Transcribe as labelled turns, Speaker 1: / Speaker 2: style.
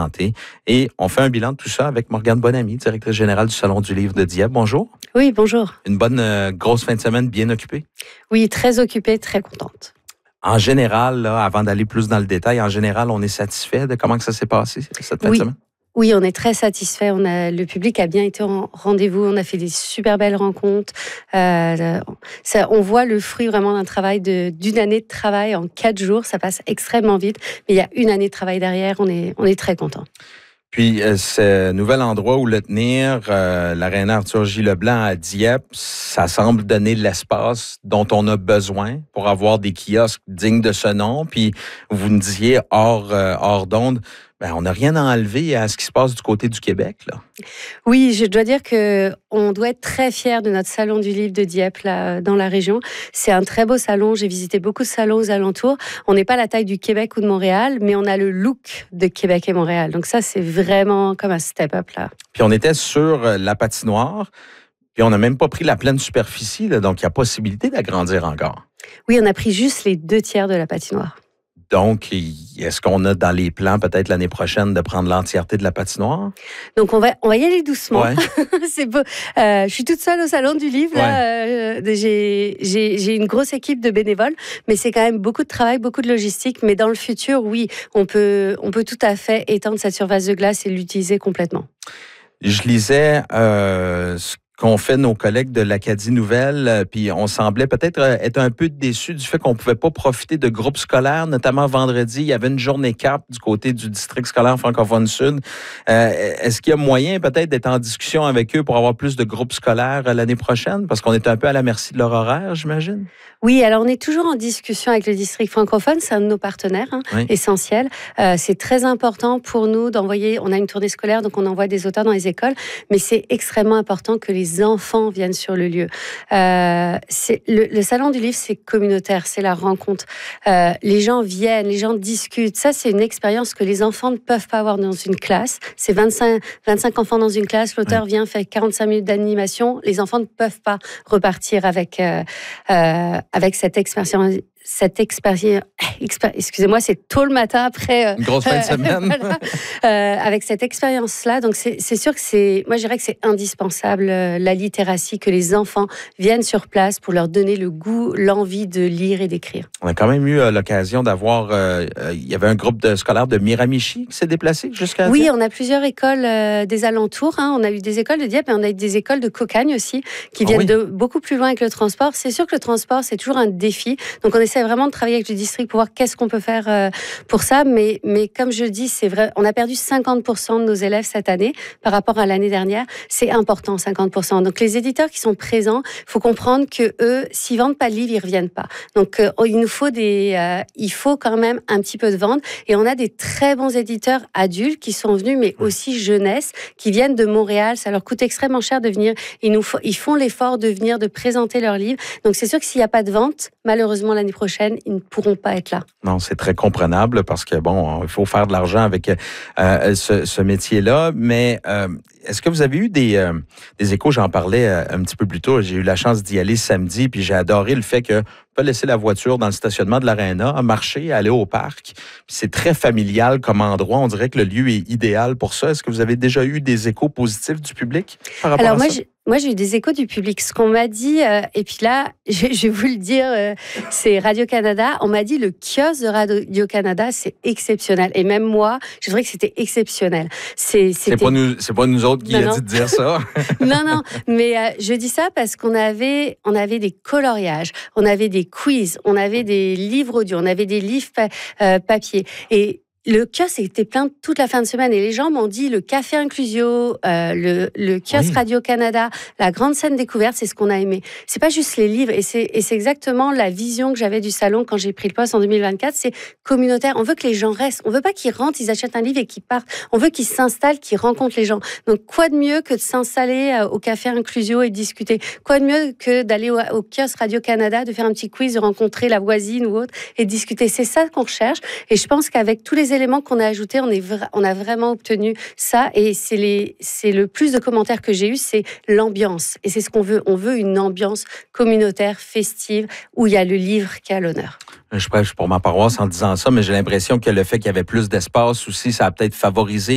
Speaker 1: santé. Et on fait un bilan de tout ça avec Morgane Bonamy, directrice générale du Salon du livre de Dieppe. Bonjour.
Speaker 2: Oui, bonjour.
Speaker 1: Une bonne grosse fin de semaine bien occupée?
Speaker 2: Oui, très occupée, très contente.
Speaker 1: En général, là, avant d'aller plus dans le détail, en général, on est satisfait de comment que ça s'est passé cette fin de semaine?
Speaker 2: Oui, on est très satisfait. Le public a bien été en rendez-vous. On a fait des super belles rencontres. On voit le fruit vraiment d'un travail d'une année de travail en 4 jours. Ça passe extrêmement vite. Mais il y a une année de travail derrière. On est très contents.
Speaker 1: Puis, ce nouvel endroit où le tenir, l'aréna Arthur J. Leblanc à Dieppe, ça semble donner l'espace dont on a besoin pour avoir des kiosques dignes de ce nom. Puis, vous nous disiez hors d'onde, on n'a rien à enlever à ce qui se passe du côté du Québec, là.
Speaker 2: Oui, je dois dire qu'on doit être très fiers de notre salon du livre de Dieppe, là, dans la région. C'est un très beau salon. J'ai visité beaucoup de salons aux alentours. On n'est pas la taille du Québec ou de Montréal, mais on a le look de Québec et Montréal. Donc ça, c'est vraiment comme un step-up, là.
Speaker 1: Puis on était sur la patinoire, puis on n'a même pas pris la pleine superficie, là, donc il y a possibilité d'agrandir encore.
Speaker 2: Oui, on a pris juste les 2 tiers de la patinoire.
Speaker 1: Donc, est-ce qu'on a dans les plans, peut-être l'année prochaine, de prendre l'entièreté de la patinoire?
Speaker 2: Donc, on va y aller doucement.
Speaker 1: Ouais.
Speaker 2: C'est beau. Je suis toute seule au Salon du Livre. Là. J'ai une grosse équipe de bénévoles, mais c'est quand même beaucoup de travail, beaucoup de logistique. Mais dans le futur, oui, on peut tout à fait étendre cette surface de glace et l'utiliser complètement.
Speaker 1: Je lisais ce qu'ont fait nos collègues de l'Acadie Nouvelle, puis on semblait peut-être être un peu déçus du fait qu'on ne pouvait pas profiter de groupes scolaires, notamment vendredi, il y avait une journée cap du côté du district scolaire francophone sud. Est-ce qu'il y a moyen peut-être d'être en discussion avec eux pour avoir plus de groupes scolaires l'année prochaine? Parce qu'on est un peu à la merci de leur horaire, j'imagine.
Speaker 2: Oui, alors on est toujours en discussion avec le district francophone, c'est un de nos partenaires essentiels. C'est très important pour nous d'envoyer, on a une tournée scolaire, donc on envoie des auteurs dans les écoles, mais c'est extrêmement important que les enfants viennent sur le lieu. Le Salon du Livre, c'est communautaire, c'est la rencontre. Les gens viennent, les gens discutent. Ça, c'est une expérience que les enfants ne peuvent pas avoir dans une classe. C'est 25 enfants dans une classe, l'auteur vient faire 45 minutes d'animation. Les enfants ne peuvent pas repartir avec cette expérience. Excusez-moi, c'est tôt le matin après
Speaker 1: une grosse fin de semaine.
Speaker 2: Voilà, avec cette expérience-là, donc c'est sûr que moi je dirais que c'est indispensable la littératie, que les enfants viennent sur place pour leur donner le goût, l'envie de lire et d'écrire.
Speaker 1: On a quand même eu l'occasion d'avoir, il y avait un groupe de scolaires de Miramichi qui s'est déplacé jusqu'à
Speaker 2: Oui,
Speaker 1: Dieppe.
Speaker 2: on a plusieurs écoles des alentours. On a eu des écoles de Dieppe et on a eu des écoles de Cocagne aussi qui viennent de beaucoup plus loin avec le transport. C'est sûr que le transport c'est toujours un défi, donc on essaie vraiment de travailler avec le district pour voir qu'est-ce qu'on peut faire pour ça. Mais comme je dis, c'est vrai, on a perdu 50% de nos élèves cette année par rapport à l'année dernière. C'est important, 50%. Donc les éditeurs qui sont présents, il faut comprendre que eux, s'ils vendent pas de livres, ils reviennent pas. Donc il nous faut il faut quand même un petit peu de vente. Et on a des très bons éditeurs adultes qui sont venus, mais aussi jeunesse, qui viennent de Montréal. Ça leur coûte extrêmement cher de venir. Ils font l'effort de venir, de présenter leurs livres. Donc c'est sûr que s'il n'y a pas de vente, malheureusement l'année prochaine, ils ne pourront pas être là.
Speaker 1: Non, c'est très comprenable parce que, il faut faire de l'argent avec ce métier-là. Mais est-ce que vous avez eu des échos? J'en parlais un petit peu plus tôt. J'ai eu la chance d'y aller samedi, puis j'ai adoré le fait que on peut laisser la voiture dans le stationnement de l'aréna, marcher, aller au parc. Puis c'est très familial comme endroit. On dirait que le lieu est idéal pour ça. Est-ce que vous avez déjà eu des échos positifs du public par rapport à ça?
Speaker 2: Moi, j'ai eu des échos du public. Ce qu'on m'a dit, et puis là, je vais vous le dire, c'est Radio-Canada. On m'a dit le kiosque de Radio-Canada, c'est exceptionnel. Et même moi, je trouvais que c'était exceptionnel. C'est
Speaker 1: pas nous autres qui a dit de dire ça.
Speaker 2: Non, mais je dis ça parce qu'on avait des coloriages, on avait des quiz, on avait des livres audio, on avait des livres papier. Et le kiosque était plein toute la fin de semaine et les gens m'ont dit le café Inclusio, le kiosque Radio-Canada, la grande scène découverte, c'est ce qu'on a aimé. C'est pas juste les livres et c'est exactement la vision que j'avais du salon quand j'ai pris le poste en 2024, c'est communautaire. On veut que les gens restent. On veut pas qu'ils rentrent, ils achètent un livre et qu'ils partent. On veut qu'ils s'installent, qu'ils rencontrent les gens. Donc quoi de mieux que de s'installer au café Inclusio et de discuter? Quoi de mieux que d'aller au kiosque Radio-Canada, de faire un petit quiz, de rencontrer la voisine ou autre et de discuter? C'est ça qu'on recherche et je pense qu'avec tous les éléments qu'on a ajoutés, on a vraiment obtenu ça et c'est le plus de commentaires que j'ai eu, c'est l'ambiance et c'est ce qu'on veut. On veut une ambiance communautaire, festive, où il y a le livre qui est à l'honneur.
Speaker 1: Je prêche pour ma paroisse en disant ça, mais j'ai l'impression que le fait qu'il y avait plus d'espace aussi, ça a peut-être favorisé